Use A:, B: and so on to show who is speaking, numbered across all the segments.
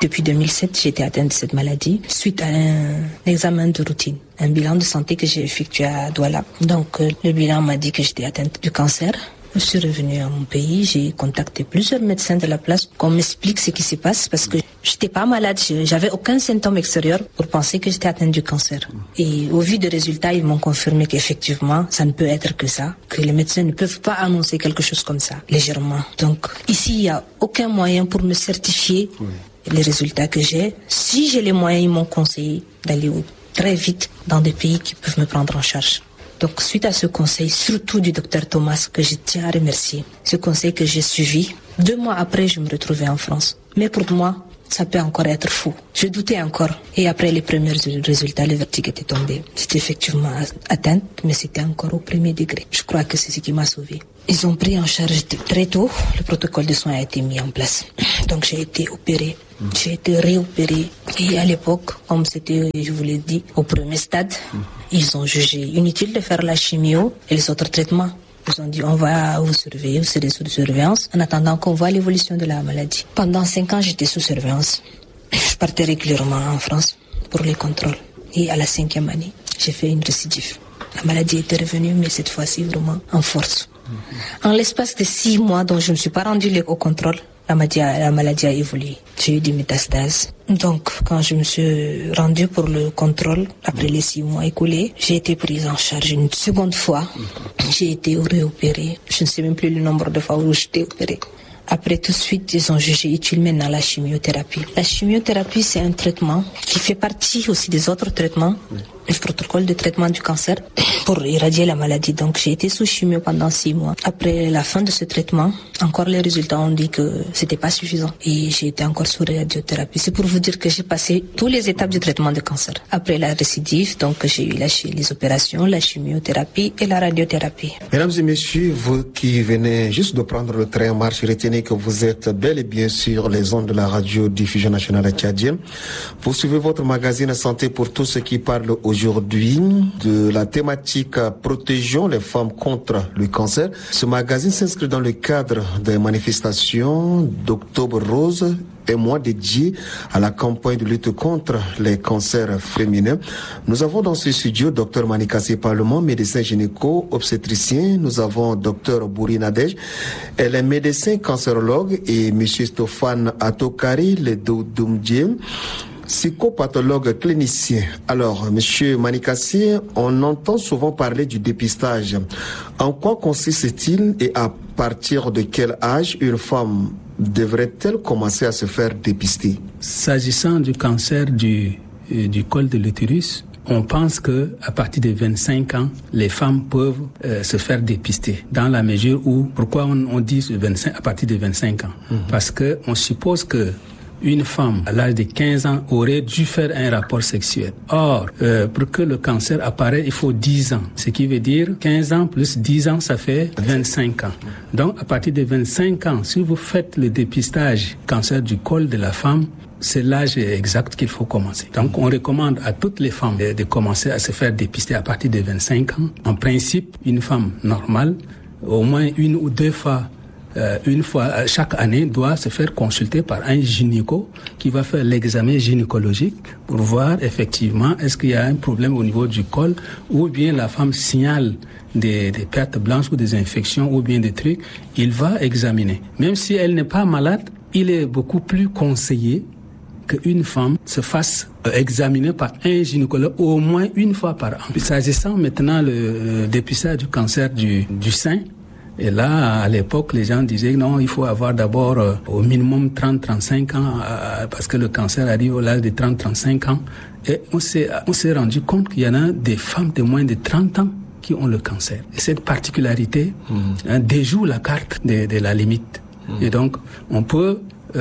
A: Depuis 2007, j'ai été atteinte de cette maladie suite à un examen de routine, un bilan de santé que j'ai effectué à Douala. Donc, le bilan m'a dit que j'étais atteinte du cancer. Je suis revenue à mon pays, j'ai contacté plusieurs médecins de la place pour qu'on m'explique ce qui se passe parce que j'étais pas malade, j'avais aucun symptôme extérieur pour penser que j'étais atteinte du cancer. Et au vu des résultats, ils m'ont confirmé qu'effectivement, ça ne peut être que ça, que les médecins ne peuvent pas annoncer quelque chose comme ça, légèrement. Donc ici, il n'y a aucun moyen pour me certifier les résultats que j'ai. Si j'ai les moyens, ils m'ont conseillé d'aller très vite dans des pays qui peuvent me prendre en charge. Donc, suite à ce conseil, surtout du docteur Thomas, que je tiens à remercier, ce conseil que j'ai suivi, 2 mois après, je me retrouvais en France. Mais pour moi, ça peut encore être fou. Je doutais encore. Et après les premiers résultats, le verdict était tombé. J'étais effectivement atteinte, mais c'était encore au 1er degré. Je crois que c'est ce qui m'a sauvée. Ils ont pris en charge très tôt. Le protocole de soins a été mis en place. Donc, j'ai été opérée. J'ai été réopérée. Et à l'époque, comme c'était, je vous l'ai dit, au premier stade, ils ont jugé inutile de faire la chimio et les autres traitements. Ils ont dit, on va vous surveiller, vous serez sous surveillance, en attendant qu'on voit l'évolution de la maladie. Pendant 5 ans, j'étais sous surveillance. Je partais régulièrement en France pour les contrôles. Et à la 5e année, j'ai fait une récidive. La maladie était revenue, mais cette fois-ci vraiment en force. En l'espace de 6 mois, dont je ne me suis pas rendue au contrôle, la maladie a évolué. J'ai eu des métastases. Donc, quand je me suis rendue pour le contrôle, après les 6 mois écoulés, j'ai été prise en charge une seconde fois. J'ai été réopérée. Je ne sais même plus le nombre de fois où j'étais opérée. Après, tout de suite, ils ont jugé utile maintenant la chimiothérapie. La chimiothérapie, c'est un traitement qui fait partie aussi des autres traitements, le protocole de traitement du cancer, pour éradier la maladie. Donc, j'ai été sous chimio pendant 6 mois. Après la fin de ce traitement, encore les résultats ont dit que c'était pas suffisant. Et j'ai été encore sous radiothérapie. C'est pour vous dire que j'ai passé toutes les étapes du traitement de cancer. Après la récidive, donc, j'ai eu les opérations, la chimiothérapie et la radiothérapie.
B: Mesdames et messieurs, vous qui venez juste de prendre le train en marche, retenez que vous êtes bel et bien sur les ondes de la radio-diffusion nationale tchadienne. Vous suivez votre magazine Santé pour tous ceux qui parlent aujourd'hui de la thématique Protégeons les femmes contre le cancer. Ce magazine s'inscrit dans le cadre des manifestations d'Octobre Rose, un mois dédié à la campagne de lutte contre les cancers féminins. Nous avons dans ce studio Dr Manikassé Parlement, médecin gynéco-obstétricien. Nous avons Dr Bouri Nadej, elle est médecin cancérologue, et M. Stéphane Atokari, le Doudoumdie, psychopathologue clinicien. Alors, Monsieur Manikassé, on entend souvent parler du dépistage. En quoi consiste-t-il et à partir de quel âge une femme devrait-elle commencer à se faire dépister?
C: S'agissant du cancer du col de l'utérus, on pense que à partir de 25 ans, les femmes peuvent se faire dépister. Dans la mesure où, pourquoi on dit à partir de 25 ans? Parce que on suppose que une femme à l'âge de 15 ans aurait dû faire un rapport sexuel. Or, pour que le cancer apparaisse, il faut 10 ans. Ce qui veut dire 15 ans plus 10 ans, ça fait 25 ans. Donc, à partir de 25 ans, si vous faites le dépistage cancer du col de la femme, c'est l'âge exact qu'il faut commencer. Donc, on recommande à toutes les femmes de commencer à se faire dépister à partir de 25 ans. En principe, une femme normale, au moins 1 ou 2 fois, une fois chaque année, doit se faire consulter par un gynéco qui va faire l'examen gynécologique pour voir effectivement est-ce qu'il y a un problème au niveau du col, ou bien la femme signale des pertes blanches ou des infections ou bien des trucs. Il va examiner. Même si elle n'est pas malade, il est beaucoup plus conseillé qu'une femme se fasse examiner par un gynécologue au moins 1 fois par an. S'agissant maintenant le dépistage du cancer du sein, et là, à l'époque, les gens disaient non, il faut avoir d'abord au minimum 30-35 ans, parce que le cancer arrive au l'âge de 30-35 ans. Et on s'est rendu compte qu'il y en a des femmes de moins de 30 ans qui ont le cancer. Et cette particularité déjoue la carte de la limite. Et donc, on peut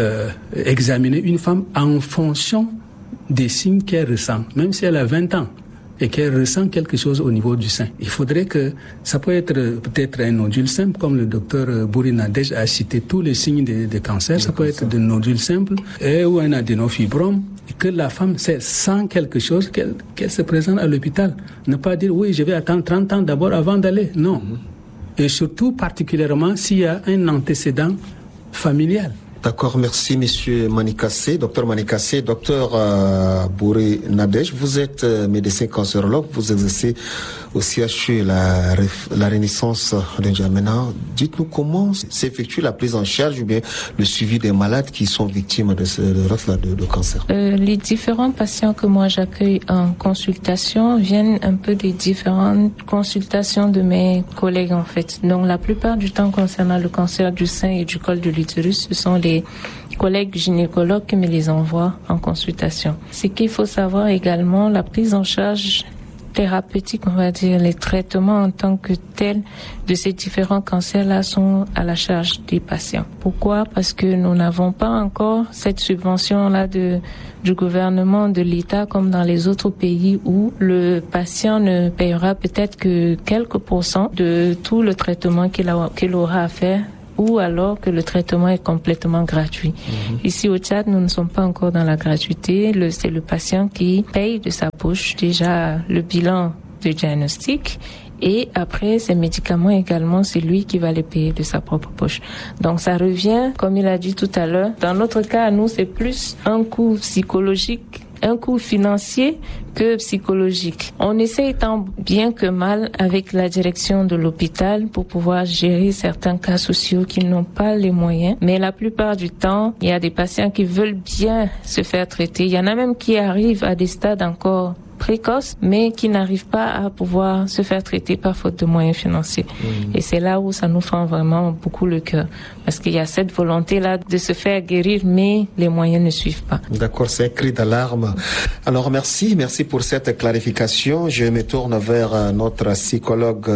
C: examiner une femme en fonction des signes qu'elle ressent, même si elle a 20 ans. Et qu'elle ressent quelque chose au niveau du sein. Il faudrait que, ça peut être peut-être un nodule simple, comme le docteur Bouri Nadej a cité tous les signes de cancer, ça peut être des nodules simples, ou un adénofibrome, et que la femme sent quelque chose, qu'elle se présente à l'hôpital. Ne pas dire, oui, je vais attendre 30 ans d'abord avant d'aller. Non. Et surtout, particulièrement, s'il y a un antécédent familial.
B: D'accord, merci Monsieur Manikassé, docteur Manikassé. Docteur Bouré Nadej, vous êtes médecin cancérologue, vous exercez au CHU la Renaissance de N'Djamena. Dites-nous comment s'effectue la prise en charge ou bien le suivi des malades qui sont victimes de ce de cancer.
A: Les différents patients que moi j'accueille en consultation viennent un peu des différentes consultations de mes collègues en fait. Donc la plupart du temps concernant le cancer du sein et du col de l'utérus, ce sont les collègues gynécologues qui me les envoient en consultation. Ce qu'il faut savoir également, la prise en charge thérapeutique, on va dire, les traitements en tant que tels de ces différents cancers-là sont à la charge des patients. Pourquoi? Parce que nous n'avons pas encore cette subvention-là du gouvernement, de l'État, comme dans les autres pays où le patient ne payera peut-être que quelques pourcents de tout le traitement qu'il aura à faire, ou alors que le traitement est complètement gratuit. Ici au Tchad, nous ne sommes pas encore dans la gratuité. C'est le patient qui paye de sa poche déjà le bilan de diagnostic et après ces médicaments également, c'est lui qui va les payer de sa propre poche. Donc ça revient, comme il a dit tout à l'heure, dans notre cas, nous, c'est plus un coût psychologique, un coût financier que psychologique. On essaie tant bien que mal avec la direction de l'hôpital pour pouvoir gérer certains cas sociaux qui n'ont pas les moyens. Mais la plupart du temps, il y a des patients qui veulent bien se faire traiter. Il y en a même qui arrivent à des stades encore précoces, mais qui n'arrivent pas à pouvoir se faire traiter par faute de moyens financiers. Et c'est là où ça nous fend vraiment beaucoup le cœur. Parce qu'il y a cette volonté-là de se faire guérir, mais les moyens ne suivent pas.
B: D'accord, c'est un cri d'alarme. Alors merci pour cette clarification. Je me tourne vers notre psychologue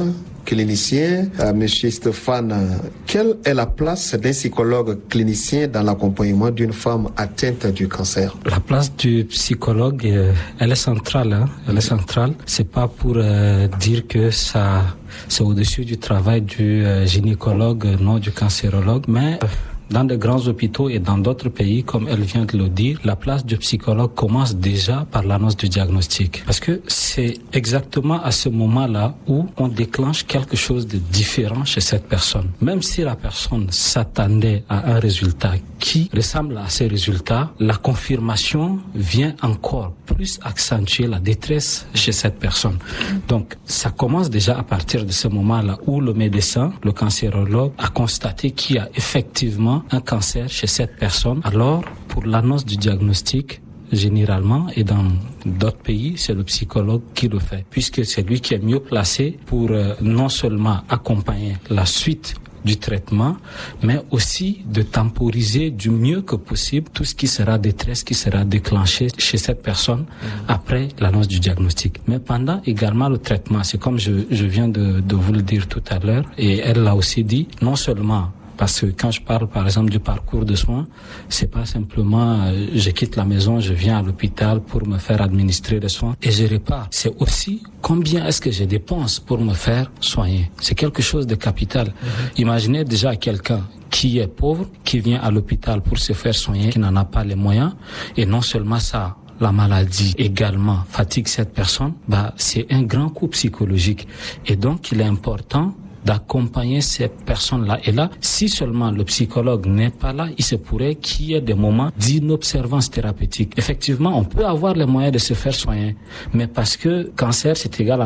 B: clinicien, Monsieur Stéphane. Quelle est la place d'un psychologue clinicien dans l'accompagnement d'une femme atteinte du cancer?
D: La place du psychologue, elle est centrale. Elle est centrale. C'est pas pour dire que ça, c'est au-dessus du travail du gynécologue, non du cancérologue, mais dans de grands hôpitaux et dans d'autres pays, comme elle vient de le dire, la place du psychologue commence déjà par l'annonce du diagnostic. Parce que c'est exactement à ce moment-là où on déclenche quelque chose de différent chez cette personne. Même si la personne s'attendait à un résultat qui ressemble à ces résultats, la confirmation vient encore plus accentuer la détresse chez cette personne. Donc, ça commence déjà à partir de ce moment-là où le médecin, le cancérologue, a constaté qu'il y a effectivement un cancer chez cette personne. Alors, pour l'annonce du diagnostic, généralement, et dans d'autres pays, c'est le psychologue qui le fait, puisque c'est lui qui est mieux placé pour non seulement accompagner la suite du traitement, mais aussi de temporiser du mieux que possible tout ce qui sera détresse, qui sera déclenché chez cette personne après l'annonce du diagnostic. Mais pendant également le traitement, c'est comme je viens de vous le dire tout à l'heure, et elle l'a aussi dit, non seulement parce que quand je parle par exemple du parcours de soins, c'est pas simplement je quitte la maison, je viens à l'hôpital pour me faire administrer des soins et je répare. C'est aussi combien est-ce que je dépense pour me faire soigner. C'est quelque chose de capital. Imaginez déjà quelqu'un qui est pauvre, qui vient à l'hôpital pour se faire soigner, qui n'en a pas les moyens, et non seulement ça, la maladie également fatigue cette personne, c'est un grand coup psychologique. Et donc il est important d'accompagner cette personne-là. Et là, si seulement le psychologue n'est pas là, il se pourrait qu'il y ait des moments d'inobservance thérapeutique. Effectivement, on peut avoir les moyens de se faire soigner, mais parce que cancer, c'est égal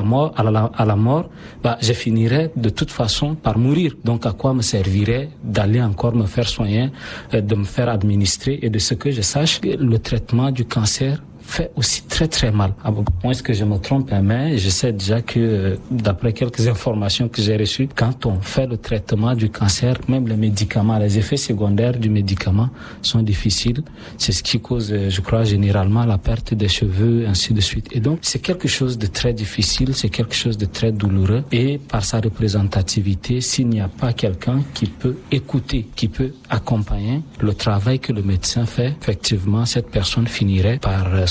D: à la mort, je finirais de toute façon par mourir. Donc, à quoi me servirait d'aller encore me faire soigner, de me faire administrer, et de ce que je sache, le traitement du cancer fait aussi très très mal. À moins que je me trompe, mais je sais déjà que d'après quelques informations que j'ai reçues, quand on fait le traitement du cancer, même les médicaments, les effets secondaires du médicament sont difficiles. C'est ce qui cause, je crois, généralement la perte des cheveux, ainsi de suite. Et donc, c'est quelque chose de très difficile, c'est quelque chose de très douloureux. Et par sa représentativité, s'il n'y a pas quelqu'un qui peut écouter, qui peut accompagner le travail que le médecin fait, effectivement, cette personne finirait par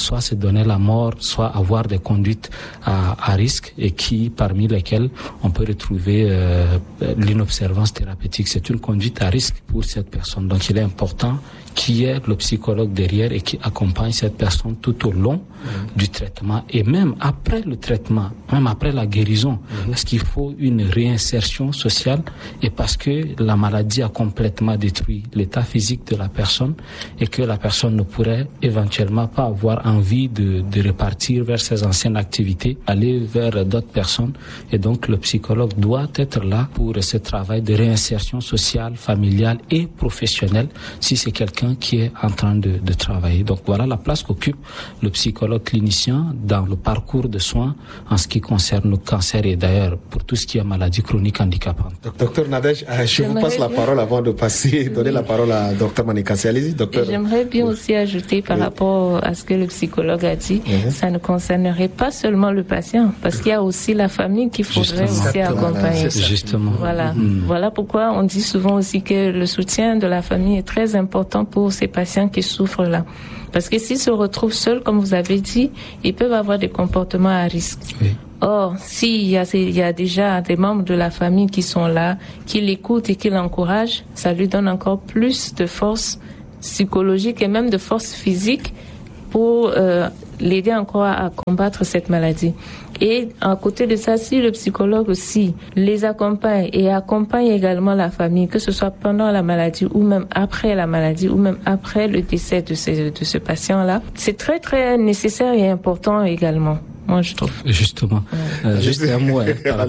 D: soit se donner la mort, soit avoir des conduites à risque, et parmi lesquelles on peut retrouver l'inobservance thérapeutique. C'est une conduite à risque pour cette personne. Donc il est important qu'il y ait le psychologue derrière et qui accompagne cette personne tout au long du traitement, et même après le traitement, même après la guérison, parce qu'il faut une réinsertion sociale, et parce que la maladie a complètement détruit l'état physique de la personne, et que la personne ne pourrait éventuellement pas avoir envie de repartir vers ses anciennes activités, aller vers d'autres personnes. Et donc le psychologue doit être là pour ce travail de réinsertion sociale, familiale et professionnelle, si c'est quelqu'un qui est en train de travailler. Donc voilà la place qu'occupe le psychologue clinicien dans le parcours de soins en ce qui concerne le cancer, et d'ailleurs pour tout ce qui est maladie chronique handicapante.
B: Docteur Nadège, je vous passe la parole avant de donner la parole à Docteur Manikassi. Allez-y, docteur.
E: J'aimerais bien aussi ajouter par rapport à ce que le psychologue a dit, ça ne concernerait pas seulement le patient, parce qu'il y a aussi la famille qu'il faudrait aussi accompagner.
D: Justement.
E: Voilà pourquoi on dit souvent aussi que le soutien de la famille est très important pour ces patients qui souffrent là. Parce que s'ils se retrouvent seuls, comme vous avez dit, ils peuvent avoir des comportements à risque. Oui. Or, s'il y a déjà des membres de la famille qui sont là, qui l'écoutent et qui l'encouragent, ça lui donne encore plus de force psychologique et même de force physique pour l'aider encore à combattre cette maladie. Et à côté de ça, si le psychologue aussi les accompagne et accompagne également la famille, que ce soit pendant la maladie ou même après la maladie ou même après le décès de ce patient-là, c'est très très nécessaire et important également. Moi, je trouve.
D: Justement. Juste un mot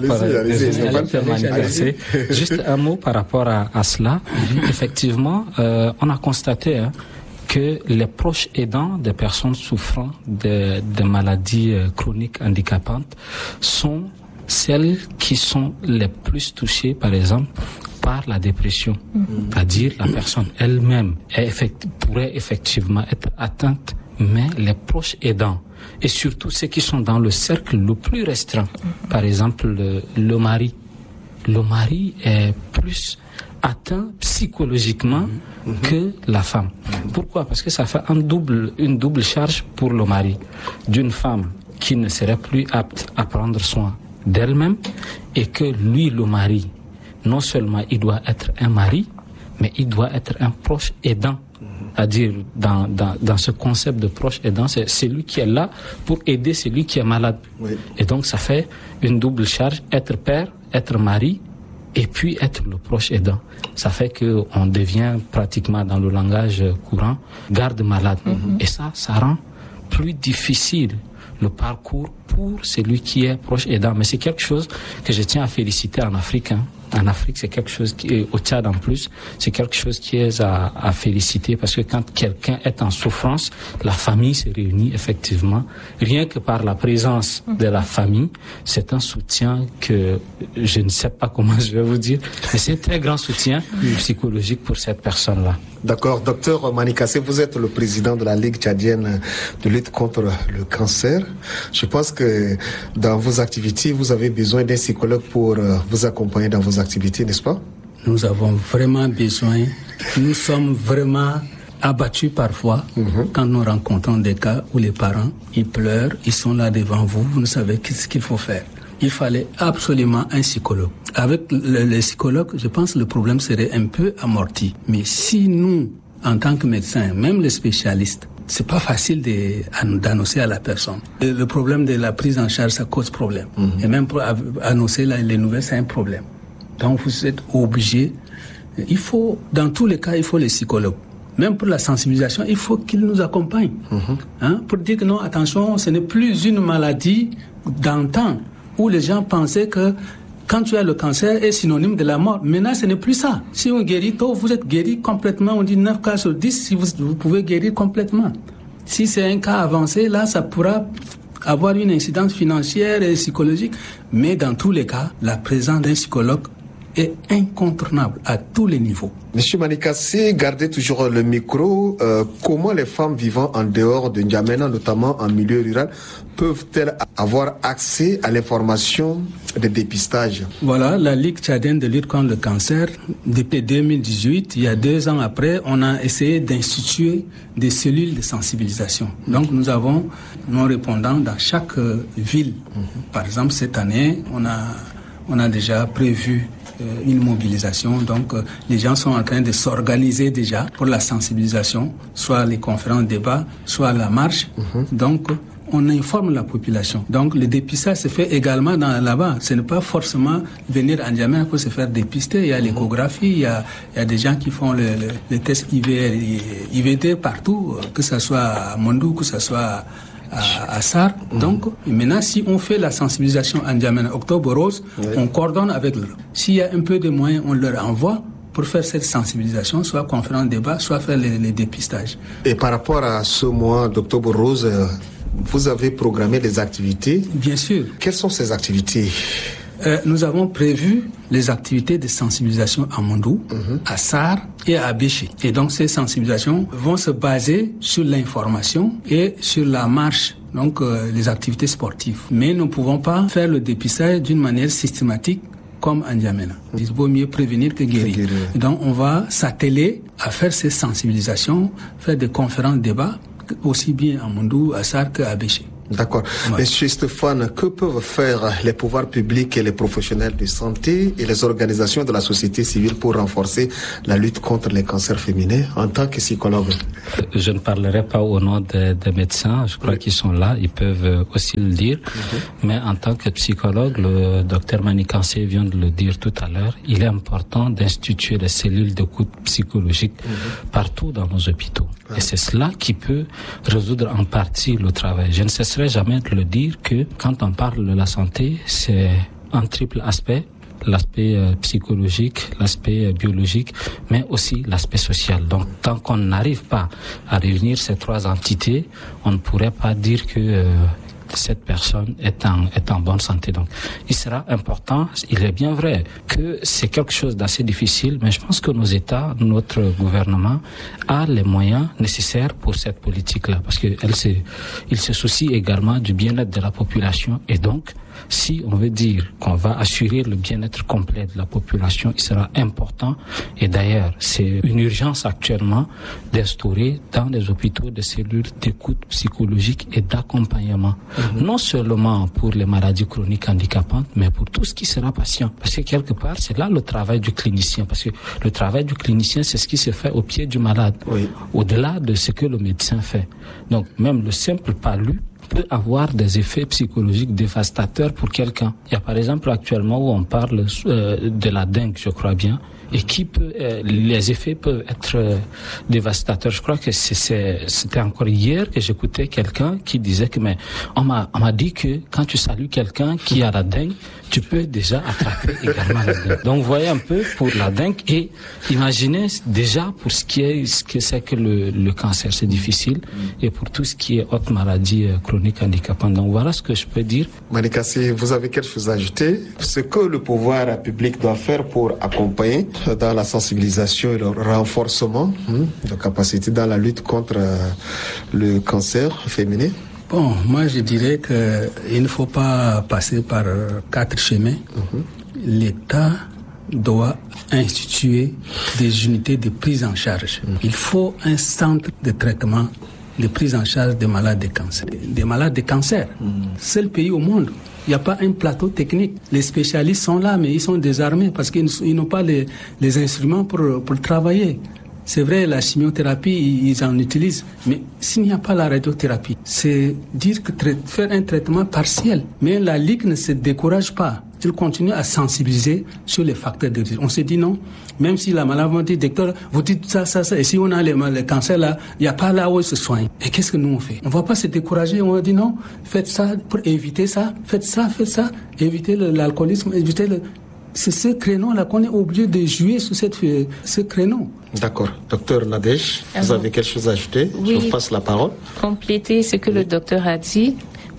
D: Juste un mot par rapport à cela. Effectivement, on a constaté que les proches aidants des personnes souffrant de maladies chroniques handicapantes sont celles qui sont les plus touchées, par exemple, par la dépression. C'est-à-dire la personne elle-même pourrait effectivement être atteinte, mais les proches aidants, et surtout ceux qui sont dans le cercle le plus restreint, par exemple le mari est plus atteint psychologiquement que la femme. Pourquoi? Parce que ça fait une double charge pour le mari, d'une femme qui ne serait plus apte à prendre soin d'elle-même, et que lui, le mari, non seulement il doit être un mari, mais il doit être un proche aidant. C'est-à-dire, dans ce concept de proche aidant, c'est celui qui est là pour aider celui qui est malade. Oui. Et donc ça fait une double charge, être père, être mari, et puis être le proche aidant. Ça fait qu'on devient pratiquement, dans le langage courant, garde-malade. Et ça rend plus difficile le parcours pour celui qui est proche aidant. Mais c'est quelque chose que je tiens à féliciter en Afrique. En Afrique, c'est quelque chose qui est, au Tchad en plus, c'est quelque chose qui est à féliciter, parce que quand quelqu'un est en souffrance, la famille se réunit effectivement. Rien que par la présence de la famille, c'est un soutien que je ne sais pas comment je vais vous dire, mais c'est un très grand soutien psychologique pour cette personne-là.
B: D'accord. Docteur Manikassi, vous êtes le président de la Ligue tchadienne de lutte contre le cancer. Je pense que dans vos activités, vous avez besoin d'un psychologue pour vous accompagner dans vos activités, n'est-ce pas?
C: Nous avons vraiment besoin. Nous sommes vraiment abattus parfois quand nous rencontrons des cas où les parents, ils pleurent, ils sont là devant vous, vous ne savez qu'est-ce qu'il faut faire. Il fallait absolument un psychologue. Avec le psychologue, je pense que le problème serait un peu amorti. Mais si nous, en tant que médecins, même les spécialistes, c'est pas facile d'annoncer à la personne. Le problème de la prise en charge, ça cause problème. Et même pour annoncer les nouvelles, c'est un problème. Donc vous êtes obligé. Dans tous les cas, il faut les psychologues. Même pour la sensibilisation, il faut qu'ils nous accompagnent. Pour dire que non, attention, ce n'est plus une maladie d'antan où les gens pensaient que quand tu as le cancer est synonyme de la mort. Maintenant, ce n'est plus ça. Si on guérit tôt, vous êtes guéri complètement. On dit 9 cas sur 10, si vous pouvez guérir complètement. Si c'est un cas avancé, là, ça pourra avoir une incidence financière et psychologique. Mais dans tous les cas, la présence d'un psychologue est incontournable à tous les niveaux.
B: Monsieur Manikassi, gardez toujours le micro. Comment les femmes vivant en dehors de N'Djamena, notamment en milieu rural, peuvent-elles avoir accès à l'information de dépistage?
C: Voilà, la Ligue tchadienne de lutte contre le cancer, depuis 2018, il y a 2 ans après, on a essayé d'instituer des cellules de sensibilisation. Donc nous avons nos répondants dans chaque ville. Par exemple, cette année, on a déjà prévu une mobilisation. Donc, les gens sont en train de s'organiser déjà pour la sensibilisation, soit les conférences débats, soit la marche. Donc, on informe la population. Donc, le dépistage se fait également là-bas. Ce n'est pas forcément venir à N'Djamena pour se faire dépister. Il y a l'échographie, il y a des gens qui font le test IVD partout, que ce soit à Mondou, que ce soit à SAR. Donc, maintenant, si on fait la sensibilisation à N'Djamena, Octobre Rose, on coordonne avec eux. S'il y a un peu de moyens, on leur envoie pour faire cette sensibilisation, soit conférence débat, soit faire les dépistages. Et
B: par rapport à ce mois d'Octobre Rose, vous avez programmé des activités?
C: Bien sûr.
B: Quelles sont ces activités?
C: Nous avons prévu les activités de sensibilisation à Mondou, à SAR et à Abéché. Et donc ces sensibilisations vont se baser sur l'information et sur la marche, donc les activités sportives. Mais nous ne pouvons pas faire le dépistage d'une manière systématique comme en N'Djamena. Il vaut mieux prévenir que guérir. Donc on va s'atteler à faire ces sensibilisations, faire des conférences débats, aussi bien à Mondou, à SAR qu'à Abéché.
B: D'accord. Monsieur Stéphane, que peuvent faire les pouvoirs publics et les professionnels de santé et les organisations de la société civile pour renforcer la lutte contre les cancers féminins en tant que psychologue?
D: Je ne parlerai pas au nom des médecins, je crois qu'ils sont là, ils peuvent aussi le dire. Mais en tant que psychologue, le docteur Manikassi vient de le dire tout à l'heure, il est important d'instituer des cellules d'écoute psychologique partout dans nos hôpitaux. Et c'est cela qui peut résoudre en partie le travail. Je ne cesserai jamais de le dire que quand on parle de la santé, c'est un triple aspect. L'aspect psychologique, l'aspect biologique, mais aussi l'aspect social. Donc, tant qu'on n'arrive pas à réunir ces 3 entités, on ne pourrait pas dire que cette personne est en bonne santé. Donc, il sera important, il est bien vrai que c'est quelque chose d'assez difficile, mais je pense que nos États, notre gouvernement a les moyens nécessaires pour cette politique-là, parce que il se soucie également du bien-être de la population, et donc, si on veut dire qu'on va assurer le bien-être complet de la population, il sera important, et d'ailleurs, c'est une urgence actuellement d'instaurer dans les hôpitaux des cellules d'écoute psychologique et d'accompagnement. Non seulement pour les maladies chroniques handicapantes, mais pour tout ce qui sera patient. Parce que quelque part, c'est là le travail du clinicien. Parce que le travail du clinicien, c'est ce qui se fait au pied du malade, au-delà de ce que le médecin fait. Donc, même le simple palu peut avoir des effets psychologiques dévastateurs pour quelqu'un. Il y a par exemple actuellement où on parle de la dengue, je crois bien, et les effets peuvent être dévastateurs. Je crois que c'était encore hier que j'écoutais quelqu'un qui disait que on m'a dit que quand tu salues quelqu'un qui a la dengue, tu peux déjà attraper également la dengue. Donc, vous voyez un peu pour la dengue, et imaginez déjà pour ce que c'est que le cancer, c'est difficile, et pour tout ce qui est autre maladie chronique handicapante. Donc, voilà ce que je peux dire.
B: Manikassi, vous avez quelque chose à ajouter? Ce que le pouvoir public doit faire pour accompagner dans la sensibilisation et le renforcement de capacités dans la lutte contre le cancer féminin?
C: Bon, moi je dirais qu'il ne faut pas passer par 4 chemins. L'État doit instituer des unités de prise en charge. Il faut un centre de traitement, de prise en charge des malades de cancer. Des malades de cancer. C'est le pays au monde. Il n'y a pas un plateau technique. Les spécialistes sont là, mais ils sont désarmés parce qu'ils n'ont pas les instruments pour travailler. C'est vrai, la chimiothérapie, ils en utilisent. Mais s'il n'y a pas la radiothérapie, c'est dire que faire un traitement partiel. Mais la Ligue ne se décourage pas. Il continue à sensibiliser sur les facteurs de risque. On se dit non, même si la maladie va dire, docteur, vous dites ça, et si on a le cancer là, il n'y a pas là où il se soigne. Et qu'est-ce que nous on fait? On ne va pas se décourager, on va dire non, faites ça pour éviter ça, faites ça, évitez l'alcoolisme, évitez le... C'est ce créneau-là qu'on est obligé de jouer sur ce créneau.
B: D'accord. Docteur Nadège, vous avez quelque chose à ajouter?
E: Oui.
B: Je vous passe la parole.
E: Compléter ce que le docteur a dit.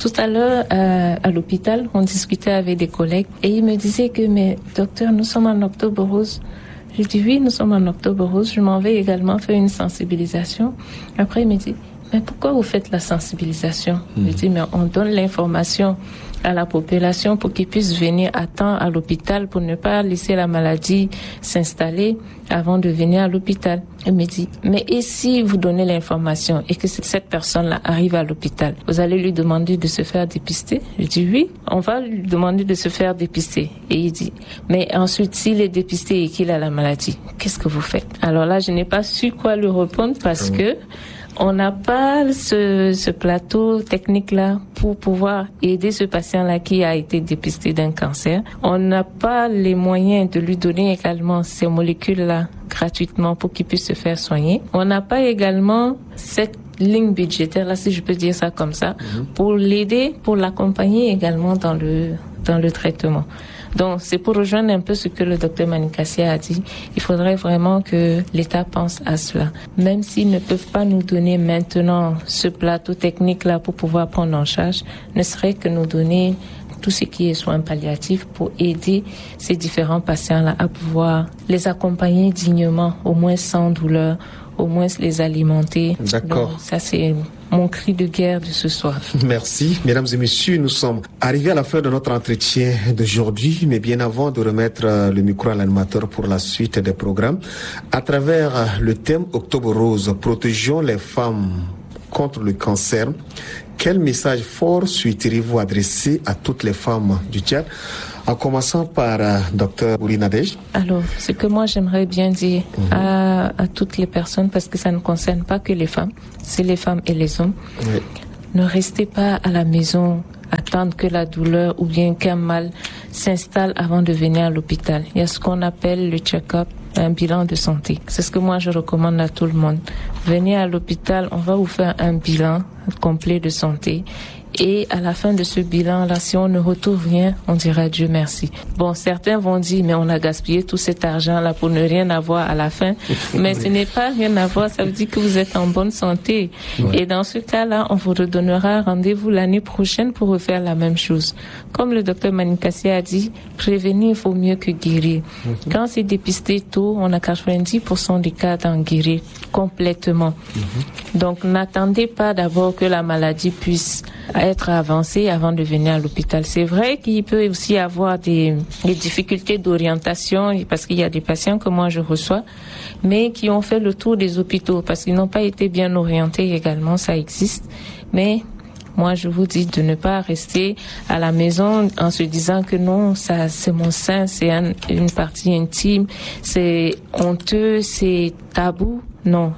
E: Tout à l'heure, à l'hôpital, on discutait avec des collègues et ils me disaient que, mais docteur, nous sommes en octobre rose. Je dis oui, nous sommes en octobre rose. Je m'en vais également faire une sensibilisation. Après, il me dit, mais pourquoi vous faites la sensibilisation? Je dis, mais on donne l'information à la population pour qu'ils puissent venir à temps à l'hôpital pour ne pas laisser la maladie s'installer avant de venir à l'hôpital. Il me dit, mais et si vous donnez l'information et que cette personne-là arrive à l'hôpital, vous allez lui demander de se faire dépister? Je dis oui, on va lui demander de se faire dépister. Et il dit, mais ensuite, s'il est dépisté et qu'il a la maladie, qu'est-ce que vous faites? Alors là, je n'ai pas su quoi lui répondre parce que on n'a pas ce plateau technique-là pour pouvoir aider ce patient-là qui a été dépisté d'un cancer. On n'a pas les moyens de lui donner également ces molécules-là gratuitement pour qu'il puisse se faire soigner. On n'a pas également cette ligne budgétaire-là, si je peux dire ça comme ça, pour l'aider, pour l'accompagner également dans le traitement. Donc, c'est pour rejoindre un peu ce que le docteur Manikassia a dit. Il faudrait vraiment que l'État pense à cela. Même s'ils ne peuvent pas nous donner maintenant ce plateau technique-là pour pouvoir prendre en charge, ne serait que nous donner tout ce qui est soins palliatifs pour aider ces différents patients-là à pouvoir les accompagner dignement, au moins sans douleur, au moins les alimenter.
B: D'accord.
E: Donc, ça, c'est mon cri de guerre de ce soir.
B: Merci. Mesdames et messieurs, nous sommes arrivés à la fin de notre entretien d'aujourd'hui, mais bien avant de remettre le micro à l'animateur pour la suite des programmes, à travers le thème Octobre Rose, protégeons les femmes contre le cancer, quel message fort souhaiteriez-vous adresser à toutes les femmes du Tchad, en commençant par Dr Bouri Nadej?
E: Alors, ce que moi j'aimerais bien dire à toutes les personnes, parce que ça ne concerne pas que les femmes, c'est les femmes et les hommes. Oui. Ne restez pas à la maison, attendre que la douleur ou bien qu'un mal s'installe avant de venir à l'hôpital. Il y a ce qu'on appelle le check-up, un bilan de santé. C'est ce que moi je recommande à tout le monde. Venez à l'hôpital, on va vous faire un bilan complet de santé. Et à la fin de ce bilan-là, si on ne retrouve rien, on dira Dieu merci. Bon, certains vont dire, mais on a gaspillé tout cet argent-là pour ne rien avoir à la fin. Mais ce n'est pas rien avoir, ça veut dire que vous êtes en bonne santé. Ouais. Et dans ce cas-là, on vous redonnera rendez-vous l'année prochaine pour refaire la même chose. Comme le docteur Manikassia a dit, prévenir vaut mieux que guérir. Quand c'est dépisté tôt, on a 90% des cas d'en guérir complètement. Donc, n'attendez pas d'abord que la maladie puisse être avancée avant de venir à l'hôpital. C'est vrai qu'il peut aussi y avoir des difficultés d'orientation parce qu'il y a des patients que moi je reçois, mais qui ont fait le tour des hôpitaux parce qu'ils n'ont pas été bien orientés également, ça existe. Mais moi, je vous dis de ne pas rester à la maison en se disant que non, ça, c'est mon sein, c'est une partie intime, c'est honteux, c'est tabou. Non,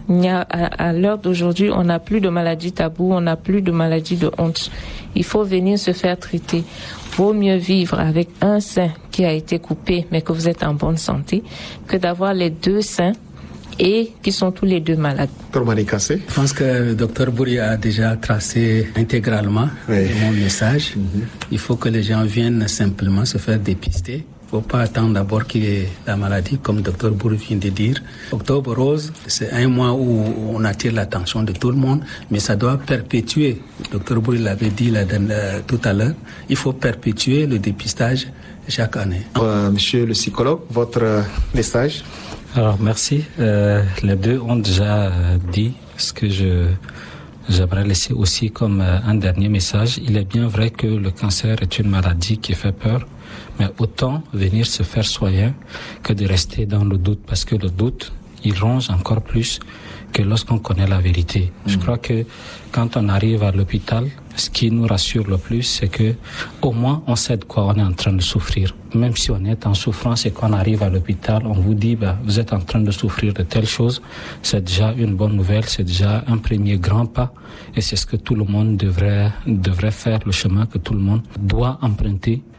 E: à l'heure d'aujourd'hui, on n'a plus de maladie tabou, on n'a plus de maladie de honte. Il faut venir se faire traiter. Vaut mieux vivre avec un sein qui a été coupé, mais que vous êtes en bonne santé, que d'avoir les deux seins et qui sont tous les deux malades.
C: Je pense que le docteur Bouri a déjà tracé intégralement mon message. Il faut que les gens viennent simplement se faire dépister. Il ne faut pas attendre d'abord qu'il y ait la maladie, comme le docteur Bouri vient de dire. Octobre Rose, c'est un mois où on attire l'attention de tout le monde, mais ça doit perpétuer. Le docteur Bouri l'avait dit tout à l'heure, il faut perpétuer le dépistage chaque année.
B: Monsieur le psychologue, votre message?
D: Alors merci. Les deux ont déjà dit ce que j'aimerais laisser aussi comme un dernier message. Il est bien vrai que le cancer est une maladie qui fait peur, mais autant venir se faire soigner que de rester dans le doute, parce que le doute, il ronge encore plus que lorsqu'on connaît la vérité. Je crois que quand on arrive à l'hôpital, ce qui nous rassure le plus, c'est que au moins on sait de quoi on est en train de souffrir. Même si on est en souffrance et qu'on arrive à l'hôpital, on vous dit vous êtes en train de souffrir de telle chose, c'est déjà une bonne nouvelle, c'est déjà un premier grand pas, et c'est ce que tout le monde devrait faire, le chemin que tout le monde doit emprunter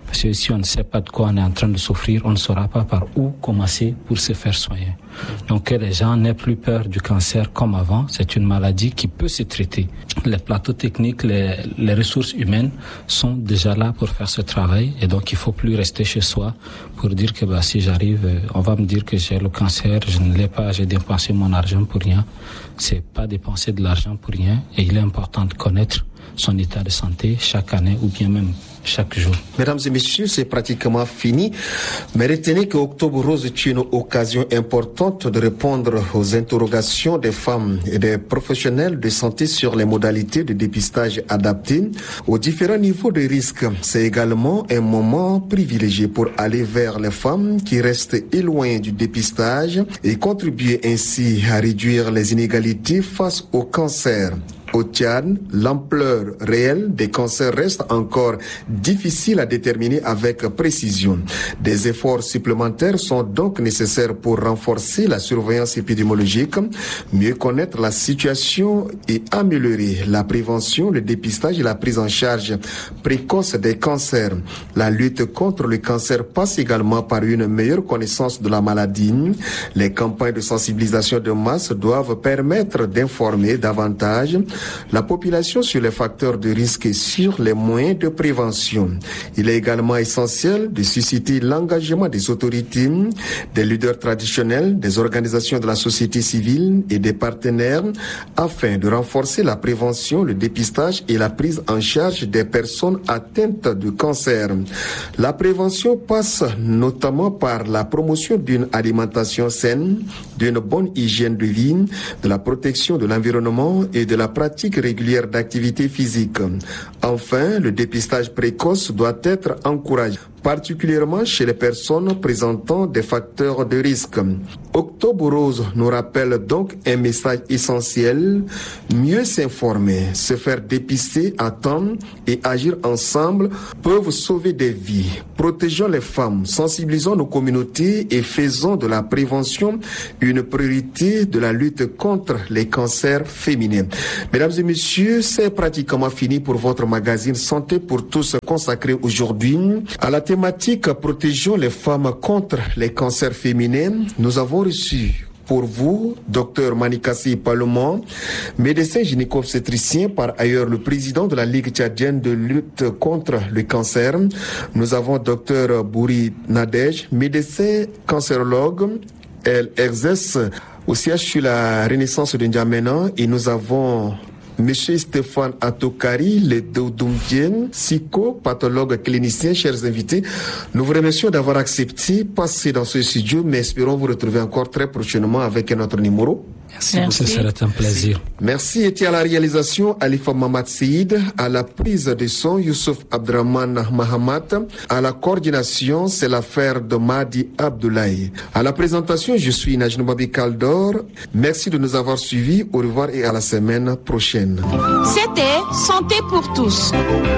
D: Parce que si on ne sait pas de quoi on est en train de souffrir, on ne saura pas par où commencer pour se faire soigner. Donc que les gens n'aient plus peur du cancer comme avant, c'est une maladie qui peut se traiter. Les plateaux techniques, les ressources humaines sont déjà là pour faire ce travail et donc il faut plus rester chez soi pour dire que si j'arrive, on va me dire que j'ai le cancer, je ne l'ai pas, j'ai dépensé mon argent pour rien. C'est pas dépenser de l'argent pour rien et il est important de connaître son état de santé chaque année ou bien même chaque jour.
B: Mesdames et messieurs, c'est pratiquement fini. Mais retenez que Octobre Rose est une occasion importante de répondre aux interrogations des femmes et des professionnels de santé sur les modalités de dépistage adaptées aux différents niveaux de risque. C'est également un moment privilégié pour aller vers les femmes qui restent éloignées du dépistage et contribuer ainsi à réduire les inégalités face au cancer. Au Tchad, l'ampleur réelle des cancers reste encore difficile à déterminer avec précision. Des efforts supplémentaires sont donc nécessaires pour renforcer la surveillance épidémiologique, mieux connaître la situation et améliorer la prévention, le dépistage et la prise en charge précoce des cancers. La lutte contre le cancer passe également par une meilleure connaissance de la maladie. Les campagnes de sensibilisation de masse doivent permettre d'informer davantage la population sur les facteurs de risque et sur les moyens de prévention. Il est également essentiel de susciter l'engagement des autorités, des leaders traditionnels, des organisations de la société civile et des partenaires afin de renforcer la prévention, le dépistage et la prise en charge des personnes atteintes de cancer. La prévention passe notamment par la promotion d'une alimentation saine, d'une bonne hygiène de vie, de la protection de l'environnement et de la pratique régulière d'activité physique. Enfin, le dépistage précoce doit être encouragé, particulièrement chez les personnes présentant des facteurs de risque. Octobre Rose nous rappelle donc un message essentiel: mieux s'informer, se faire dépister à temps et agir ensemble peuvent sauver des vies. Protégeons les femmes, sensibilisons nos communautés et faisons de la prévention une priorité de la lutte contre les cancers féminins. Mesdames et messieurs, c'est pratiquement fini pour votre magazine Santé pour tous consacré aujourd'hui à la thématique Protégeons les femmes contre les cancers féminins. Nous avons reçu pour vous, Dr Manikassi Palomon, médecin gynéco-obstétricien, par ailleurs le président de la Ligue tchadienne de lutte contre le cancer. Nous avons Dr Bouri Nadej, médecin cancérologue. Elle exerce au CHU la Renaissance de N'Djamena et nous avons Monsieur Stéphane Atokari, le Doudoumdien, psychopathologue clinicien. Chers invités, nous vous remercions d'avoir accepté passer dans ce studio, mais espérons vous retrouver encore très prochainement avec un autre numéro.
D: Merci. Ce serait un plaisir.
B: Merci. Et à la réalisation, Alifa Mamad Seid, à la prise de son, Youssouf Abdraman Mahamat, à la coordination, c'est l'affaire de Mahdi Abdoulaye. À la présentation, je suis Najnoubabi Kaldor. Merci de nous avoir suivis. Au revoir et à la semaine prochaine.
F: C'était Santé pour tous.